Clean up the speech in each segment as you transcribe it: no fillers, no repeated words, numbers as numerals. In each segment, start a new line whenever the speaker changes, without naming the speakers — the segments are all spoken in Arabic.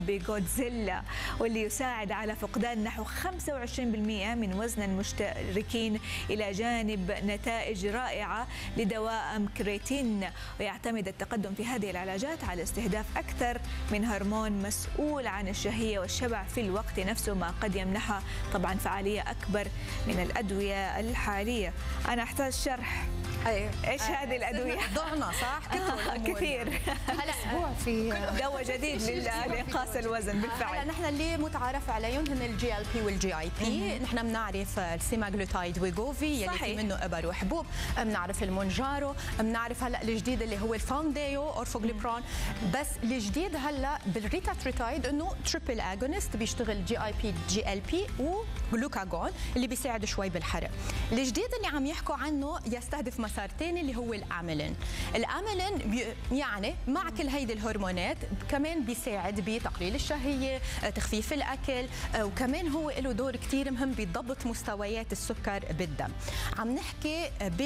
بغودزيلا، واللي يساعد على فقدان نحو 25% من وزن المشتركين، إلى جانب نتائج رائعة لدواء كريتين. ويعتمد التقدم في هذه العلاجات على استهداف أكثر من هرمون مسؤول عن الشهية والشبع في الوقت نفسه، ما قد يمنحها طبعا فعالية أكبر من الأدوية الحالية. أنا أحتاج شرح. ايش هذه الادويه؟
ضعنا صح؟
كثير.
هلا اسبوع في
دواء جديد لإنقاص الوزن بالفعل.
هلا نحن اللي متعارف عليهم هن الجي ال بي والجي اي بي. نحن بنعرف السيماغلوتايد ويغوفي يلي في منه ابر وحبوب، بنعرف المونجارو، بنعرف هلا الجديد اللي هو الفاونديو اورفوغليبرون. بس الجديد هلا بالريتاتريتايد انه تريبل اجونست، بيشتغل جي اي بي جي ال بي وجلوكاجون اللي بيساعد شوي بالحرق. الجديد اللي عم يحكوا عنه يستهدف مسار ثاني اللي هو الاميلين. الاميلين يعني مع كل هيدي الهرمونات كمان بيساعد بتقليل الشهيه، تخفيف الاكل، وكمان هو له دور كثير مهم بضبط مستويات السكر بالدم. عم نحكي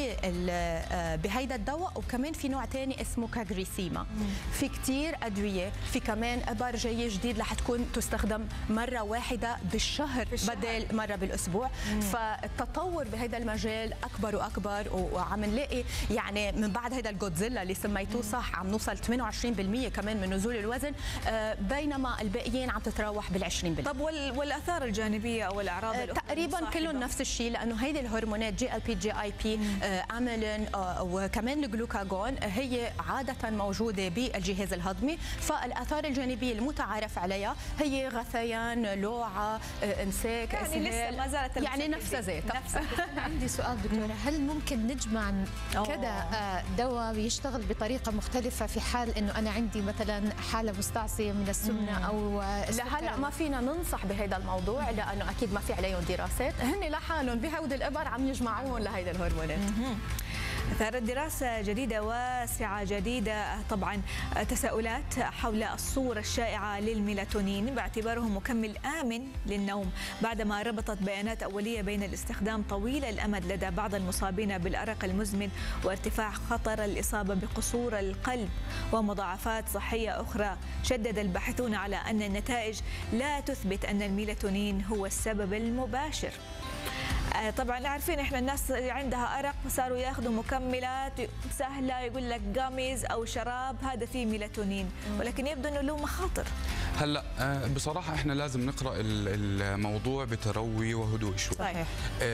بهيدا الدواء، وكمان في نوع ثاني اسمه كاغريسيما. في كثير ادويه، في كمان ابر جاي جديد رح تكون تستخدم مره واحده بالشهر بدل مره بالاسبوع. فالتطور بهيدا المجال اكبر واكبر، وعم نلاقي يعني من بعد هيدا الغودزيلا اللي سميتوه صح عم نوصل 28% كمان من نزول الوزن، بينما الباقيين عم تتراوح بال20%.
طب والاثار الجانبيه او الاعراض
تقريبا كلهم نفس الشيء، لانه هيدي الهرمونات جي ال بي جي اي بي اميلين وكمان الجلوكاجون هي عاده موجوده بالجهاز الهضمي. فالاثار الجانبيه المتعارف عليها هي غثيان، لوعه، امساك،
يعني لسه ما زالت
يعني نفسها زيت.
عندي سؤال دكتوره، هل ممكن نجمع كذا دواء بيشتغل بطريقه مختلفه في حال انه انا عندي مثلا حاله مستعصيه من السمنه او
لهلا ما فينا ننصح بهذا الموضوع، لانه اكيد ما في عليهم دراسات. هن لحالهم بهود الابر عم يجمعوهم لهيدا الهرمونات.
أثارت دراسة جديدة واسعة جديدة طبعا تساؤلات حول الصورة الشائعة للميلاتونين باعتباره مكمل آمن للنوم، بعدما ربطت بيانات أولية بين الاستخدام طويل الأمد لدى بعض المصابين بالأرق المزمن وارتفاع خطر الإصابة بقصور القلب ومضاعفات صحية أخرى. شدد الباحثون على أن النتائج لا تثبت أن الميلاتونين هو السبب المباشر. طبعا عارفين احنا الناس عندها ارق صاروا ياخذوا مكملات سهله، يقول لك جاميز او شراب هذا فيه ميلاتونين، ولكن يبدو انه له مخاطر.
هلا بصراحه احنا لازم نقرا الموضوع بتروي وهدوء شوي.
صحيح.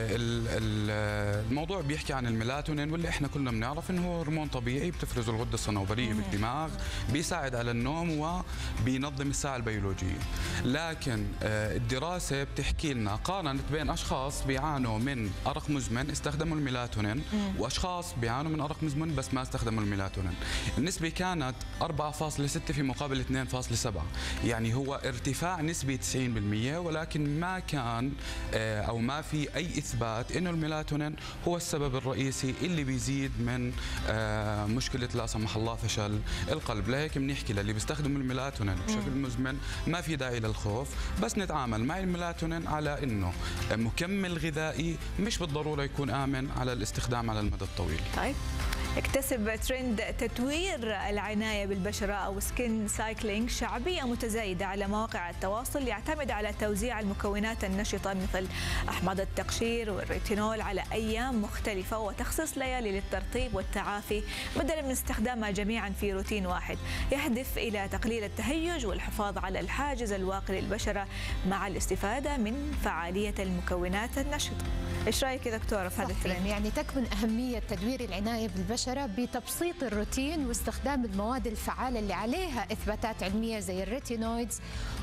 الموضوع بيحكي عن الميلاتونين، واللي احنا كلنا بنعرف انه هو هرمون طبيعي بتفرزه الغده الصنوبريه بالدماغ، بيساعد على النوم وبينظم الساعه البيولوجيه. لكن الدراسه بتحكي لنا قارنت بين اشخاص بيعانوا من أرق مزمن استخدموا الميلاتونين وأشخاص بيعانوا من أرق مزمن بس ما استخدموا الميلاتونين. النسبة كانت 4.6 في مقابل 2.7، يعني هو ارتفاع نسبي 90%، ولكن ما كان أو ما في أي إثبات إنه الميلاتونين هو السبب الرئيسي اللي بيزيد من مشكلة لا سمح الله فشل القلب. لهيك بنحكي للي بيستخدموا الميلاتونين بشكل مزمن ما في داعي للخوف، بس نتعامل مع الميلاتونين على إنه مكمل غذائي مش بالضرورة يكون آمن على الاستخدام على المدى الطويل.
طيب، اكتسب ترند تطوير العناية بالبشرة أو سكين سايكلينج شعبية متزايدة على مواقع التواصل، يعتمد على توزيع المكونات النشطة مثل أحماض التقشير والريتينول على أيام مختلفة وتخصيص ليالي للترطيب والتعافي بدلا من استخدامها جميعا في روتين واحد، يهدف إلى تقليل التهيج والحفاظ على الحاجز الواقي للبشرة مع الاستفادة من فعالية المكونات النشطة. إيش رأيك يا دكتورة في هذا الترند؟
يعني تكمن أهمية تدوير العناية بالبشرة بتبسيط الروتين واستخدام المواد الفعالة اللي عليها إثباتات علمية زي الريتينويدز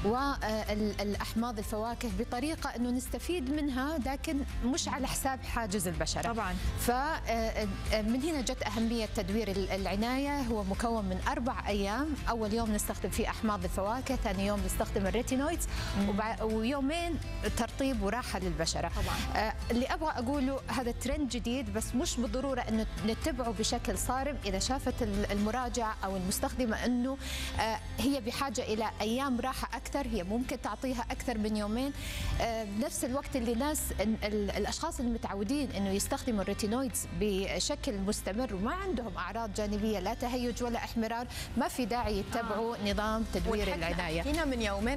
والأحماض الفواكه بطريقة أنه نستفيد منها، لكن مش على حساب حاجز البشرة.
طبعا.
فمن هنا جت أهمية تدوير العناية. هو مكون من 4 أيام، أول يوم نستخدم فيه أحماض الفواكه، ثاني يوم نستخدم الريتينويدز، ويومين ترطيب وراحة للبشرة.
طبعا.
اللي ابغى اقوله هذا ترند جديد، بس مش بالضروره انه نتبعه بشكل صارم. اذا شافت المراجع او المستخدمه انه هي بحاجه الى ايام راحه اكثر، هي ممكن تعطيها اكثر من يومين. بنفس الوقت اللي الاشخاص المتعودين انه يستخدموا الريتينويدز بشكل مستمر وما عندهم اعراض جانبيه لا تهيج ولا احمرار، ما في داعي يتبعوا نظام تدوير العنايه.
حكينا من يومين